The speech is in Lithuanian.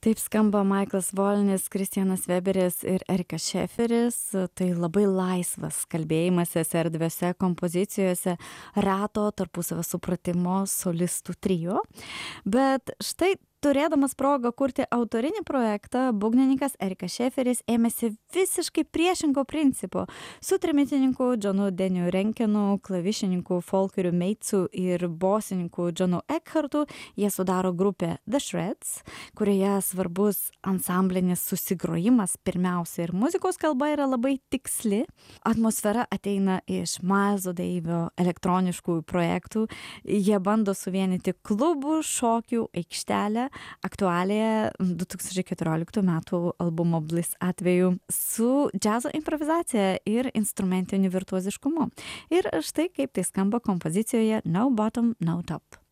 Taip skamba Maiklas Volnis, Kristianas Weberis ir Erikas Šeferis. Tai labai laisvas kalbėjimasis erdvėse kompozicijose, reto tarpusavio supratimo solistų trio. Bet štai turėdamas progą kurti autorinį projektą, būgnininkas Erikas Šeferis ėmėsi visiškai priešingo principo. Su trimitininku Johnu Deniu Renkenu, klavišininku Folkeriu Meitsu ir bosininku Johnu Eckhartu jie sudaro grupę The Shreds, kurioje svarbus ansamblinis susigrojimas pirmiausia ir muzikos kalba yra labai tiksli. Atmosfera ateina iš Miles'o Davis'o elektroniškų projektų. Jie bando suvienyti klubų, šokių aikštelę, aktualiją 2014 metų albumo Bliss atveju su džiazo improvizacija ir instrumentiniu virtuoziškumu. Ir štai kaip tai skamba kompozicijoje No Bottom, No Top.